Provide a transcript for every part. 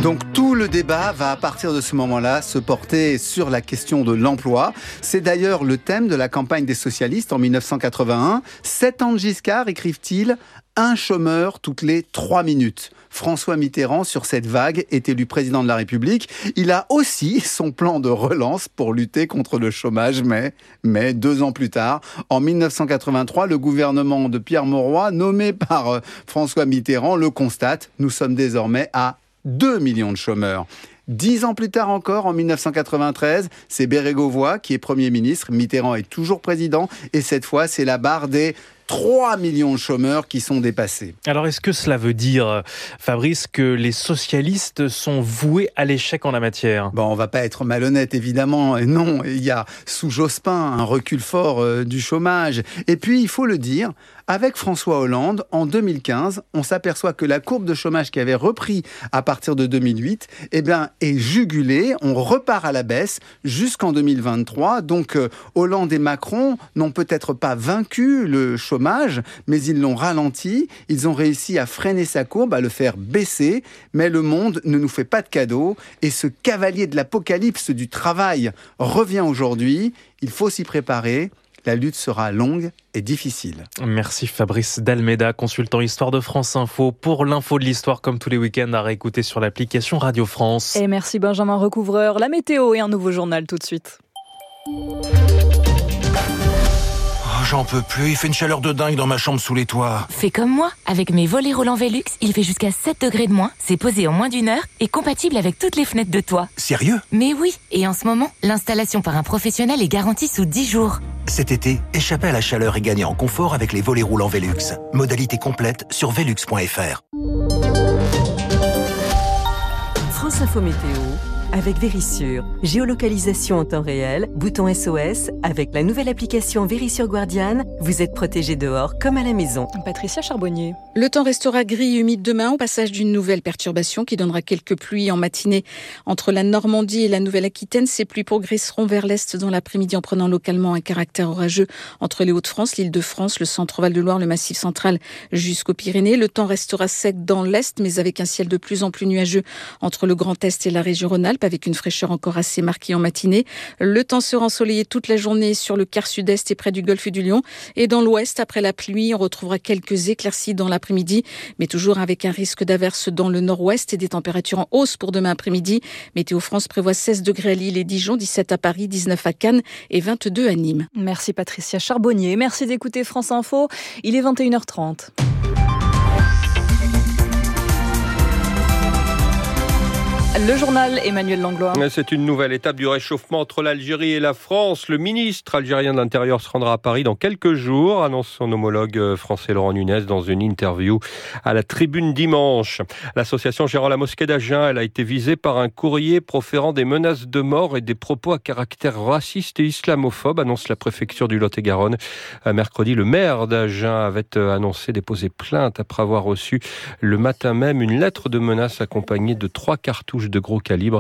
Donc tout le débat va à partir de ce moment-là se porter sur la question de l'emploi. C'est d'ailleurs le thème de la campagne des socialistes en 1981. 7 ans de Giscard, écrivent-ils, un chômeur toutes les 3 minutes. François Mitterrand, sur cette vague, est élu président de la République. Il a aussi son plan de relance pour lutter contre le chômage, mais 2 ans plus tard, en 1983, le gouvernement de Pierre Mauroy, nommé par François Mitterrand, le constate. Nous sommes désormais à 2 millions de chômeurs. 10 ans plus tard encore, en 1993, c'est Bérégovoy qui est Premier ministre. Mitterrand est toujours président. Et cette fois, c'est la barre des 3 millions de chômeurs qui sont dépassés. Alors, est-ce que cela veut dire, Fabrice, que les socialistes sont voués à l'échec en la matière ? Bon, on va pas être malhonnête, évidemment. Non, il y a, sous Jospin, un recul fort du chômage. Et puis, il faut le dire, avec François Hollande, en 2015, on s'aperçoit que la courbe de chômage qui avait repris à partir de 2008, est jugulée. On repart à la baisse jusqu'en 2023. Donc, Hollande et Macron n'ont peut-être pas vaincu le chômage, mais ils l'ont ralenti. Ils ont réussi à freiner sa courbe, à le faire baisser. Mais le monde ne nous fait pas de cadeaux. Et ce cavalier de l'apocalypse du travail revient aujourd'hui. Il faut s'y préparer. La lutte sera longue et difficile. Merci Fabrice Dalméda, consultant Histoire de France Info. Pour l'info de l'histoire, comme tous les week-ends, à réécouter sur l'application Radio France. Et merci Benjamin Recouvreur. La météo et un nouveau journal tout de suite. J'en peux plus, il fait une chaleur de dingue dans ma chambre sous les toits. Fais comme moi, avec mes volets roulants Velux, il fait jusqu'à 7 degrés de moins, c'est posé en moins d'1 heure et compatible avec toutes les fenêtres de toit. Sérieux ? Mais oui, et en ce moment, l'installation par un professionnel est garantie sous 10 jours. Cet été, échappez à la chaleur et gagnez en confort avec les volets roulants Velux. Modalité complète sur velux.fr. France Info Météo avec Vérissure. Géolocalisation en temps réel, bouton SOS. Avec la nouvelle application Vérissure Guardian, vous êtes protégé dehors comme à la maison. Patricia Charbonnier. Le temps restera gris et humide demain au passage d'une nouvelle perturbation qui donnera quelques pluies en matinée entre la Normandie et la Nouvelle-Aquitaine. Ces pluies progresseront vers l'est dans l'après-midi en prenant localement un caractère orageux entre les Hauts-de-France, l'Île-de-France, le centre-Val de Loire, le Massif central jusqu'aux Pyrénées. Le temps restera sec dans l'est, mais avec un ciel de plus en plus nuageux entre le Grand Est et la région Rhône-Alpes, avec une fraîcheur encore assez marquée en matinée. Le temps sera ensoleillé toute la journée sur le quart sud-est et près du golfe du Lion. Et dans l'ouest, après la pluie, on retrouvera quelques éclaircies dans l'après-midi, mais toujours avec un risque d'averse dans le nord-ouest et des températures en hausse pour demain après-midi. Météo France prévoit 16 degrés à Lille et Dijon, 17 à Paris, 19 à Cannes et 22 à Nîmes. Merci Patricia Charbonnier. Merci d'écouter France Info. Il est 21h30. Le journal Emmanuel Langlois. C'est une nouvelle étape du réchauffement entre l'Algérie et la France. Le ministre algérien de l'Intérieur se rendra à Paris dans quelques jours, annonce son homologue français Laurent Nunez dans une interview à la Tribune dimanche. L'association gérant la mosquée d'Agen, elle a été visée par un courrier proférant des menaces de mort et des propos à caractère raciste et islamophobe, annonce la préfecture du Lot-et-Garonne. Mercredi, le maire d'Agen avait annoncé déposer plainte après avoir reçu le matin même une lettre de menace accompagnée de 3 cartouches de gros calibre.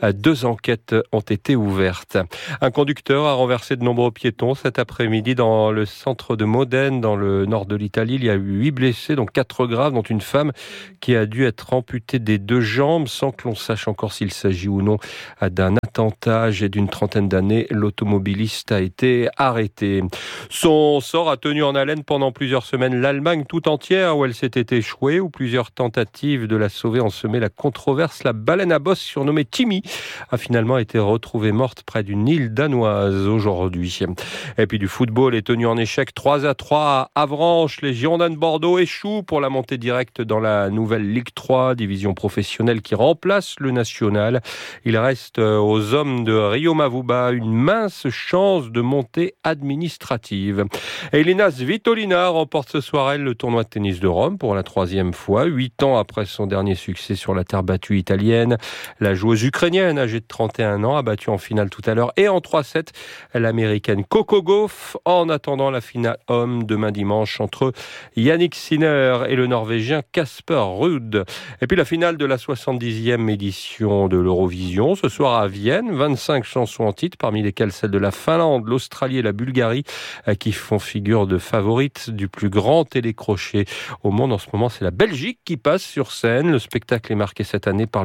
2 enquêtes ont été ouvertes. Un conducteur a renversé de nombreux piétons cet après-midi dans le centre de Modène, dans le nord de l'Italie. Il y a eu 8 blessés, dont 4 graves, dont une femme qui a dû être amputée des 2 jambes, sans que l'on sache encore s'il s'agit ou non d'un attentat. Âgé d'une trentaine d'années, l'automobiliste a été arrêté. Son sort a tenu en haleine pendant plusieurs semaines l'Allemagne tout entière, où elle s'était échouée, où plusieurs tentatives de la sauver ont semé la controverse. La baleine à bosse surnommée Timmy a finalement été retrouvée morte près d'une île danoise aujourd'hui. Et puis du football est tenu en échec 3-3 à Avranches. Les Girondins de Bordeaux échouent pour la montée directe dans la nouvelle Ligue 3, division professionnelle qui remplace le national. Il reste aux hommes de Rio Mavuba une mince chance de montée administrative. Elina Svitolina remporte ce soir elle le tournoi de tennis de Rome pour la 3e fois, 8 ans après son dernier succès sur la terre battue italienne. La joueuse ukrainienne âgée de 31 ans a battu en finale tout à l'heure et en 3-7 l'américaine Coco Gauff. En attendant la finale homme demain dimanche entre Yannick Sinner et le norvégien Casper Ruud. Et puis la finale de la 70e édition de l'Eurovision ce soir à Vienne. 25 chansons en titre, parmi lesquelles celles de la Finlande, l'Australie et la Bulgarie qui font figure de favorites du plus grand télécrochet au monde. En ce moment, c'est la Belgique qui passe sur scène. Le spectacle est marqué cette année par le boycott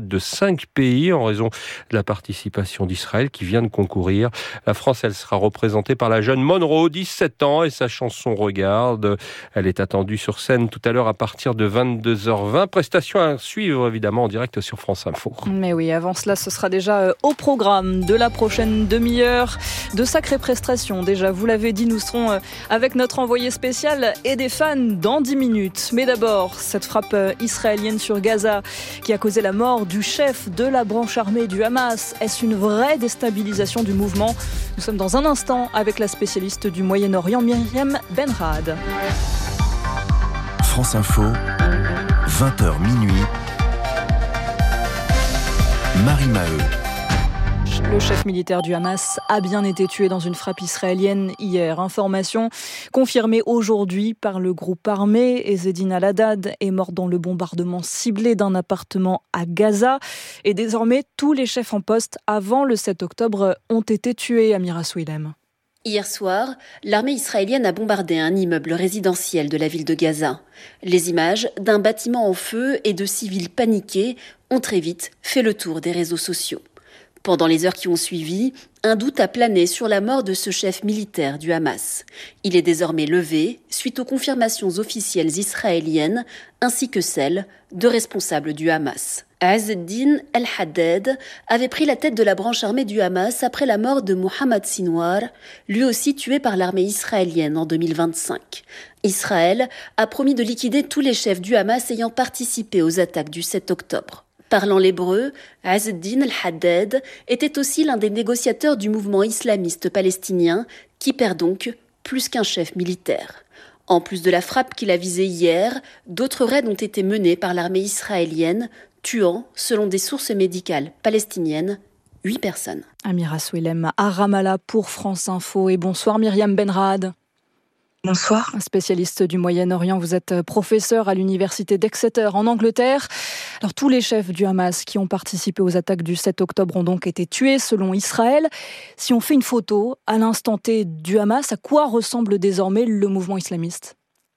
vote de 5 pays en raison de la participation d'Israël qui vient de concourir. La France, elle sera représentée par la jeune Monroe, 17 ans, et sa chanson Regarde. Elle est attendue sur scène tout à l'heure à partir de 22h20. Prestation à suivre évidemment en direct sur France Info. Mais oui, avant cela, ce sera déjà au programme de la prochaine demi-heure. De sacrées prestations déjà, vous l'avez dit, nous serons avec notre envoyé spécial et des fans dans 10 minutes. Mais d'abord, cette frappe israélienne sur Gaza qui a causé la mort du chef de la branche armée du Hamas. Est-ce une vraie déstabilisation du mouvement ? Nous sommes dans un instant avec la spécialiste du Moyen-Orient, Myriam Benrad. France Info, 20h minuit. Marie Maheu. Le chef militaire du Hamas a bien été tué dans une frappe israélienne hier. Information confirmée aujourd'hui par le groupe armé. Ezzedine Al-Haddad est mort dans le bombardement ciblé d'un appartement à Gaza. Et désormais, tous les chefs en poste avant le 7 octobre ont été tués, Amira Souilem. Hier soir, l'armée israélienne a bombardé un immeuble résidentiel de la ville de Gaza. Les images d'un bâtiment en feu et de civils paniqués ont très vite fait le tour des réseaux sociaux. Pendant les heures qui ont suivi, un doute a plané sur la mort de ce chef militaire du Hamas. Il est désormais levé suite aux confirmations officielles israéliennes ainsi que celles de responsables du Hamas. Ezzedine Al-Haddad avait pris la tête de la branche armée du Hamas après la mort de Mohamed Sinwar, lui aussi tué par l'armée israélienne en 2025. Israël a promis de liquider tous les chefs du Hamas ayant participé aux attaques du 7 octobre. Parlant l'hébreu, Ezzedine Al-Haddad était aussi l'un des négociateurs du mouvement islamiste palestinien qui perd donc plus qu'un chef militaire. En plus de la frappe qu'il a visée hier, d'autres raids ont été menés par l'armée israélienne, tuant, selon des sources médicales palestiniennes, 8 personnes. Amira Souilem à Ramallah pour France Info. Et bonsoir Myriam Benrad. Bonsoir. Spécialiste du Moyen-Orient, vous êtes professeur à l'université d'Exeter en Angleterre. Alors tous les chefs du Hamas qui ont participé aux attaques du 7 octobre ont donc été tués selon Israël. Si on fait une photo à l'instant T du Hamas, à quoi ressemble désormais le mouvement islamiste ?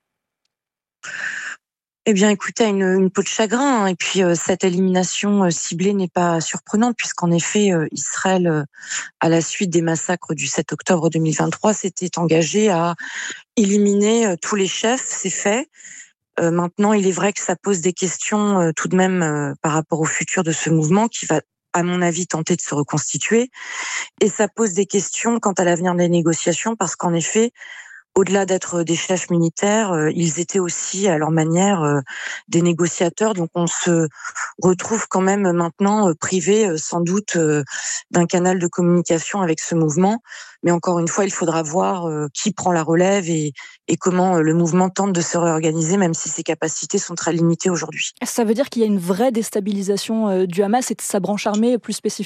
Eh bien, écoutez, une peau de chagrin. Et puis, cette élimination ciblée n'est pas surprenante puisqu'en effet, Israël, à la suite des massacres du 7 octobre 2023, s'était engagé à éliminer tous les chefs. C'est fait. Maintenant, il est vrai que ça pose des questions tout de même par rapport au futur de ce mouvement qui va, à mon avis, tenter de se reconstituer. Et ça pose des questions quant à l'avenir des négociations parce qu'en effet, au-delà d'être des chefs militaires, ils étaient aussi à leur manière des négociateurs. Donc on se retrouve quand même maintenant privé sans doute d'un canal de communication avec ce mouvement. Mais encore une fois, il faudra voir qui prend la relève et comment le mouvement tente de se réorganiser, même si ses capacités sont très limitées aujourd'hui. Ça veut dire qu'il y a une vraie déstabilisation du Hamas et de sa branche armée plus spécifiquement ?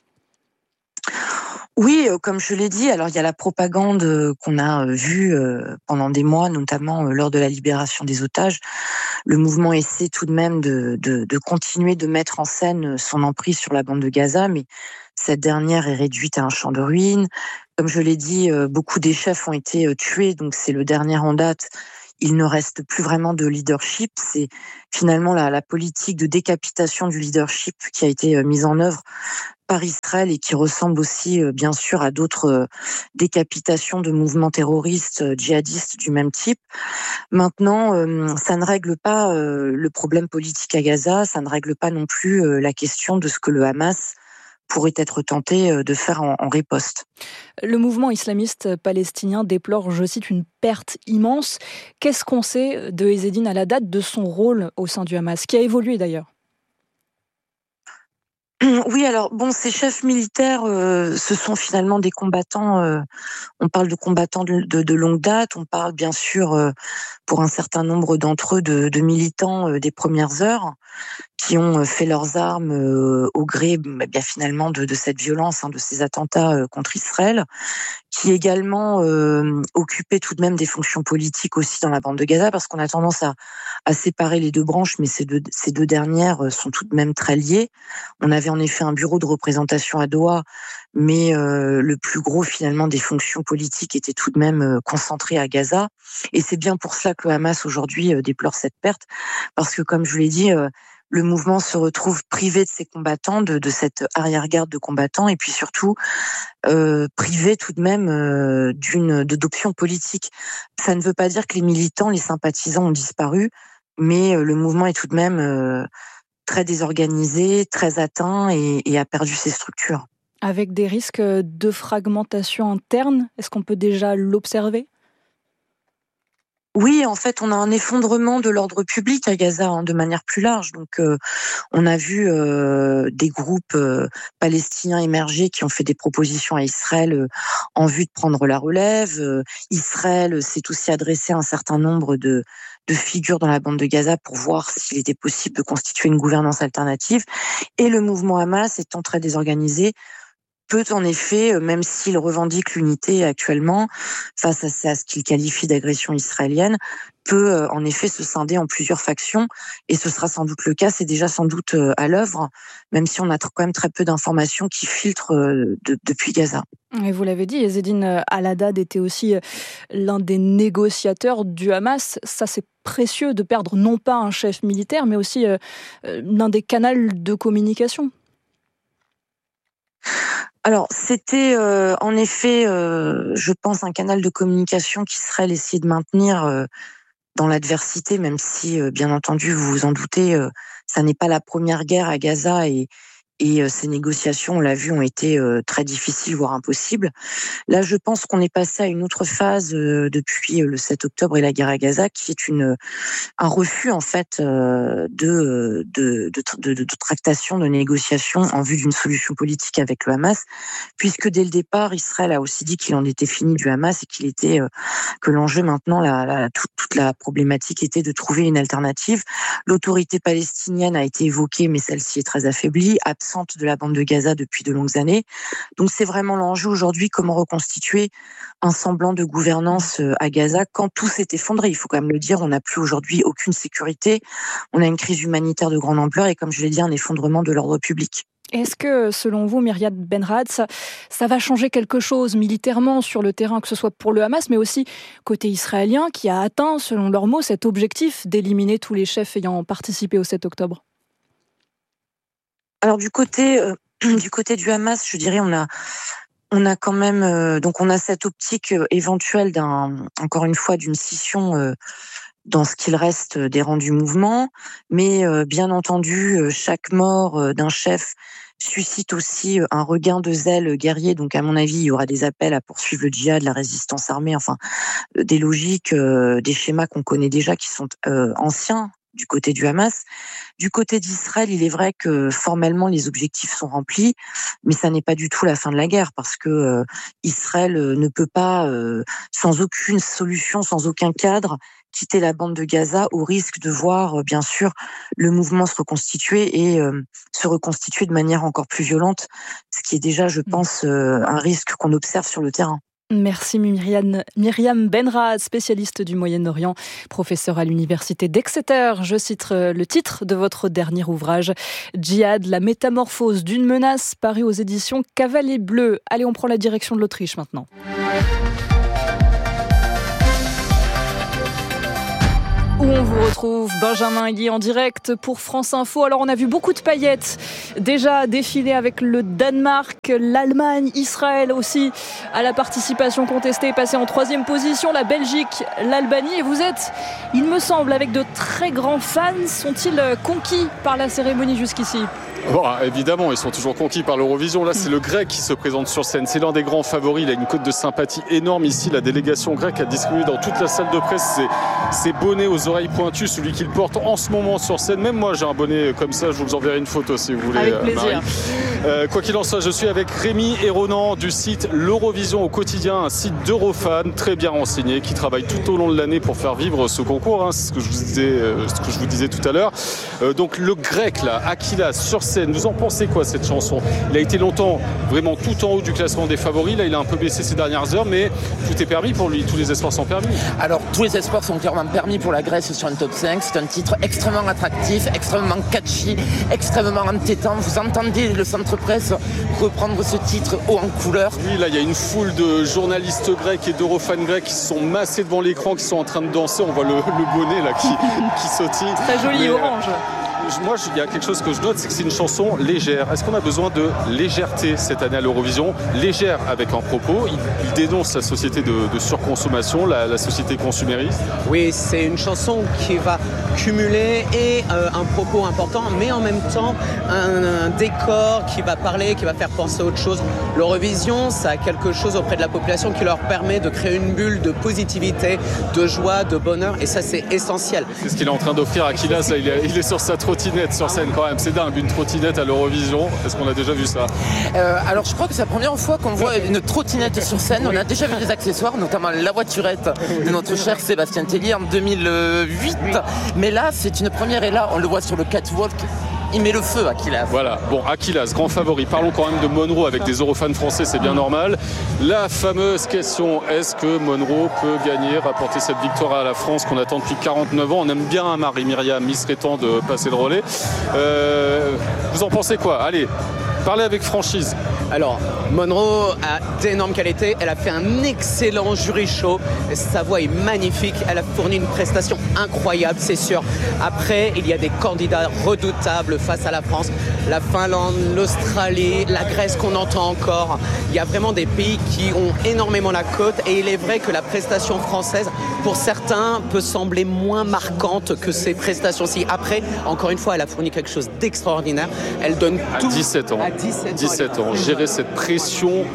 Oui, comme je l'ai dit, alors il y a la propagande qu'on a vue pendant des mois, notamment lors de la libération des otages. Le mouvement essaie tout de même de continuer de mettre en scène son emprise sur la bande de Gaza, mais cette dernière est réduite à un champ de ruines. Comme je l'ai dit, beaucoup des chefs ont été tués, donc c'est le dernier en date. Il ne reste plus vraiment de leadership. C'est finalement la politique de décapitation du leadership qui a été mise en œuvre par Israël et qui ressemble aussi, bien sûr, à d'autres décapitations de mouvements terroristes djihadistes du même type. Maintenant, ça ne règle pas le problème politique à Gaza, ça ne règle pas non plus la question de ce que le Hamas pourrait être tenté de faire en riposte. Le mouvement islamiste palestinien déplore, je cite, une perte immense. Qu'est-ce qu'on sait de Ezzedine Al-Haddad, de son rôle au sein du Hamas, qui a évolué d'ailleurs ? Oui, alors bon, ces chefs militaires, ce sont finalement des combattants. On parle de combattants de longue date. On parle bien sûr, pour un certain nombre d'entre eux, de militants des premières heures qui ont fait leurs armes au gré, bien finalement, de cette violence, de ces attentats contre Israël, qui également occupaient tout de même des fonctions politiques aussi dans la bande de Gaza, parce qu'on a tendance à séparer les deux branches, mais ces deux dernières sont tout de même très liées. On avait en effet un bureau de représentation à Doha, mais le plus gros finalement des fonctions politiques était tout de même concentré à Gaza. Et c'est bien pour cela que le Hamas aujourd'hui déplore cette perte, parce que comme je l'ai dit, le mouvement se retrouve privé de ses combattants, de cette arrière-garde de combattants, et puis surtout privé tout de même d'options politiques. Ça ne veut pas dire que les militants, les sympathisants ont disparu, mais le mouvement est tout de même très désorganisé, très atteint et a perdu ses structures. Avec des risques de fragmentation interne, est-ce qu'on peut déjà l'observer ? Oui, en fait, on a un effondrement de l'ordre public à Gaza de manière plus large. Donc, on a vu des groupes palestiniens émerger qui ont fait des propositions à Israël en vue de prendre la relève. Israël s'est aussi adressé à un certain nombre de figures dans la bande de Gaza pour voir s'il était possible de constituer une gouvernance alternative. Et le mouvement Hamas, étant très désorganisé, peut en effet, même s'il revendique l'unité actuellement, face à ce qu'il qualifie d'agression israélienne, peut en effet se scinder en plusieurs factions, et ce sera sans doute le cas, c'est déjà sans doute à l'œuvre, même si on a quand même très peu d'informations qui filtrent depuis Gaza. Et vous l'avez dit, Ezzedine Al-Haddad était aussi l'un des négociateurs du Hamas. Ça, c'est précieux de perdre non pas un chef militaire, mais aussi l'un des canaux de communication. Alors, c'était en effet, je pense, un canal de communication qu'Israël essayait de maintenir dans l'adversité, même si, bien entendu, vous vous en doutez, ça n'est pas la première guerre à Gaza et ces négociations, on l'a vu, ont été très difficiles, voire impossibles. Là, je pense qu'on est passé à une autre phase depuis le 7 octobre et la guerre à Gaza, qui est un refus en fait de tractation, de négociation en vue d'une solution politique avec le Hamas, puisque dès le départ, Israël a aussi dit qu'il en était fini du Hamas et que l'enjeu maintenant, toute la problématique était de trouver une alternative. L'autorité palestinienne a été évoquée, mais celle-ci est très affaiblie, absente de la bande de Gaza depuis de longues années. Donc c'est vraiment l'enjeu aujourd'hui, comment reconstituer un semblant de gouvernance à Gaza quand tout s'est effondré. Il faut quand même le dire, on n'a plus aujourd'hui aucune sécurité, on a une crise humanitaire de grande ampleur et comme je l'ai dit, un effondrement de l'ordre public. Est-ce que, selon vous, Myriam Benrad, ça va changer quelque chose militairement sur le terrain, que ce soit pour le Hamas, mais aussi côté israélien, qui a atteint, selon leurs mots, cet objectif d'éliminer tous les chefs ayant participé au 7 octobre ? Alors du côté du Hamas, je dirais, on a quand même donc on a cette optique éventuelle encore une fois d'une scission dans ce qu'il reste des rangs du mouvement, mais bien entendu chaque mort d'un chef suscite aussi un regain de zèle guerrier. Donc à mon avis, il y aura des appels à poursuivre le djihad, la résistance armée, enfin des logiques, des schémas qu'on connaît déjà qui sont anciens du côté du Hamas. Du côté d'Israël, il est vrai que formellement les objectifs sont remplis, mais ça n'est pas du tout la fin de la guerre parce que Israël ne peut pas, sans aucune solution, sans aucun cadre, quitter la bande de Gaza au risque de voir, bien sûr, le mouvement se reconstituer et se reconstituer de manière encore plus violente, ce qui est déjà, je pense, un risque qu'on observe sur le terrain. Merci Myriam Benrad, spécialiste du Moyen-Orient, professeure à l'université d'Exeter. Je cite le titre de votre dernier ouvrage, Djihad, la métamorphose d'une menace, paru aux éditions Cavalet Bleu. Allez, on prend la direction de l'Autriche maintenant. Où on vous retrouve, Benjamin Elie en direct pour France Info. Alors on a vu beaucoup de paillettes déjà défiler avec le Danemark, l'Allemagne, Israël aussi à la participation contestée, passée en 3e position, la Belgique, l'Albanie. Et vous êtes, il me semble, avec de très grands fans. Sont-ils conquis par la cérémonie jusqu'ici ? Bon, évidemment, ils sont toujours conquis par l'Eurovision. Là, c'est le Grec qui se présente sur scène. C'est l'un des grands favoris. Il a une cote de sympathie énorme ici. La délégation grecque a distribué dans toute la salle de presse ses bonnets aux oreilles pointues, celui qu'il porte en ce moment sur scène. Même moi, j'ai un bonnet comme ça. Je vous enverrai une photo si vous voulez. Avec plaisir. Quoi qu'il en soit, je suis avec Rémi Héronan du site L'Eurovision au quotidien, un site d'Eurofan très bien renseigné qui travaille tout au long de l'année pour faire vivre ce concours. C'est ce que je vous disais tout à l'heure. Donc le Grec, là, Akilas, sur scène. Vous en pensez quoi cette chanson ? Il a été longtemps vraiment tout en haut du classement des favoris. Là, il a un peu baissé ces dernières heures, mais tout est permis pour lui. Tous les espoirs sont permis. Alors, tous les espoirs sont clairement permis pour la Grèce sur un top 5. C'est un titre extrêmement attractif, extrêmement catchy, extrêmement entêtant. Vous entendez le centre presse reprendre ce titre haut en couleur. Oui, là, il y a une foule de journalistes grecs et d'Eurofans grecs qui se sont massés devant l'écran, qui sont en train de danser. On voit le bonnet là qui sautille. Très joli, orange. moi, il y a quelque chose que je note, c'est que c'est une chanson légère. Est-ce qu'on a besoin de légèreté cette année à l'Eurovision? Légère avec un propos. Il dénonce la société de surconsommation, la société consumériste. Oui, c'est une chanson qui va cumuler un propos important, mais en même temps un décor qui va parler, qui va faire penser à autre chose. L'Eurovision, ça a quelque chose auprès de la population qui leur permet de créer une bulle de positivité, de joie, de bonheur, et ça c'est essentiel. C'est ce qu'il est en train d'offrir à Akilas, là, il est sur sa trottinette sur scène quand même, c'est dingue, une trottinette à l'Eurovision, est-ce qu'on a déjà vu ça? Alors je crois que c'est la première fois qu'on voit une trottinette sur scène, on a déjà vu des accessoires, notamment la voiturette de notre cher Sébastien Tellier en 2008, mais là c'est une première, et là on le voit sur le catwalk. Il met le feu, Akilas. Voilà, bon, Akilas, grand favori. Parlons quand même de Monroe avec des eurofans français, c'est bien normal. La fameuse question, est-ce que Monroe peut gagner, rapporter cette victoire à la France qu'on attend depuis 49 ans? On aime bien Marie-Myriam, il serait temps de passer le relais. Vous en pensez quoi? Allez, parlez avec franchise. Alors, Monroe a d'énormes qualités, elle a fait un excellent jury show, sa voix est magnifique, elle a fourni une prestation incroyable, c'est sûr. Après, il y a des candidats redoutables face à la France, la Finlande, l'Australie, la Grèce qu'on entend encore. Il y a vraiment des pays qui ont énormément la cote, et il est vrai que la prestation française, pour certains, peut sembler moins marquante que ces prestations-ci. Après, encore une fois, elle a fourni quelque chose d'extraordinaire, elle donne tout. À 17 ans. À 17 ans. Gérer cette pression,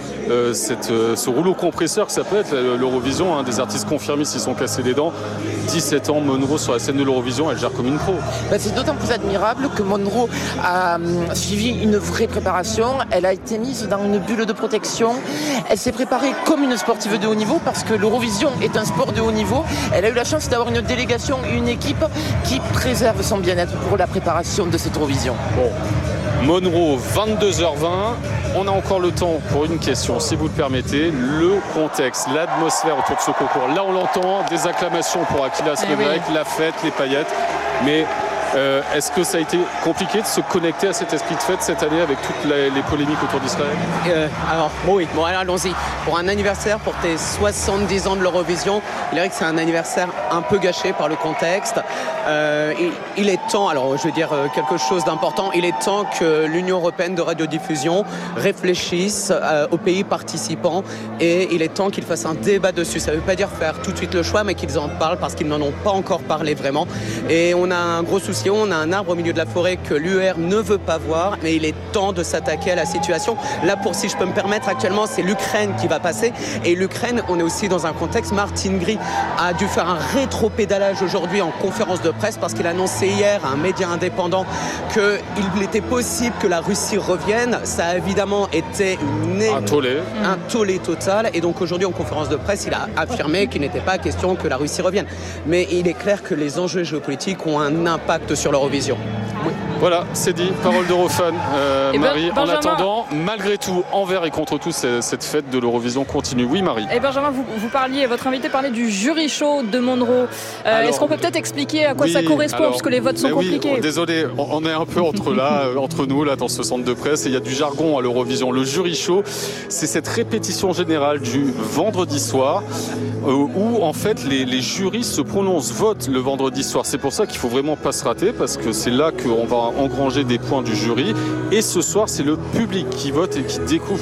ce rouleau compresseur que ça peut être l'Eurovision, hein, des artistes confirmés s'ils sont cassés les dents. 17 ans, Monroe sur la scène de l'Eurovision, elle gère comme une pro. C'est d'autant plus admirable que Monroe a suivi une vraie préparation, elle a été mise dans une bulle de protection, elle s'est préparée comme une sportive de haut niveau parce que l'Eurovision est un sport de haut niveau. Elle a eu la chance d'avoir une délégation, une équipe qui préserve son bien-être pour la préparation de cette Eurovision. Bon. Monroe, 22h20. On a encore le temps pour une question, si vous le permettez. Le contexte, l'atmosphère autour de ce concours. Là, on l'entend, des acclamations pour Akilas Lebrec, la fête, les paillettes. Mais est-ce que ça a été compliqué de se connecter à cet esprit de fête cette année avec toutes les polémiques autour d'Israël? Alors, oui, bon, alors, allons-y. Pour un anniversaire, pour tes 70 ans de l'Eurovision, il est vrai que c'est un anniversaire un peu gâché par le contexte. Il est temps, alors je vais dire quelque chose d'important, il est temps que l'Union européenne de radiodiffusion réfléchisse aux pays participants, et il est temps qu'ils fassent un débat dessus. Ça ne veut pas dire faire tout de suite le choix, mais qu'ils en parlent parce qu'ils n'en ont pas encore parlé vraiment. Et on a un gros souci, on a un arbre au milieu de la forêt que l'UR ne veut pas voir, mais il est temps de s'attaquer à la situation. Là, pour, si je peux me permettre, actuellement, c'est l'Ukraine qui va passer. Et l'Ukraine, on est aussi dans un contexte, Martin Gris a dû faire un rétropédalage aujourd'hui en conférence de presse parce qu'il a annoncé hier à un média indépendant qu'il était possible que la Russie revienne. Ça a évidemment été un tollé total. Et donc aujourd'hui, en conférence de presse, il a affirmé qu'il n'était pas question que la Russie revienne. Mais il est clair que les enjeux géopolitiques ont un impact sur l'Eurovision. Oui. Voilà, c'est dit, parole d'Eurofan. Marie, en attendant, malgré tout, envers et contre tout, cette fête de l'Eurovision continue. Oui, Marie. Et Benjamin, vous parliez, votre invité parlait du jury show de Monroe. Est-ce qu'on peut peut-être expliquer à quoi ça correspond, parce que les votes sont compliqués? Oui, désolé, on est un peu entre nous, là, dans ce centre de presse, et il y a du jargon à l'Eurovision. Le jury show, c'est cette répétition générale du vendredi soir, où, en fait, les jurys se prononcent, votent le vendredi soir. C'est pour ça qu'il faut vraiment pas se rater, parce que c'est là qu'on va engranger des points du jury. Et ce soir, c'est le public qui vote et qui découvre